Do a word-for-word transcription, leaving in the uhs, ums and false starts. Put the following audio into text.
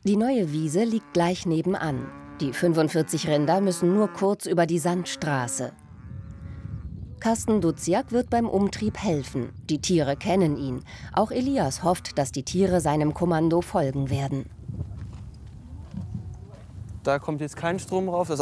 Die neue Wiese liegt gleich nebenan. Die fünfundvierzig Rinder müssen nur kurz über die Sandstraße. Carsten Duziak wird beim Umtrieb helfen. Die Tiere kennen ihn. Auch Elias hofft, dass die Tiere seinem Kommando folgen werden. Da kommt jetzt kein Strom rauf. Das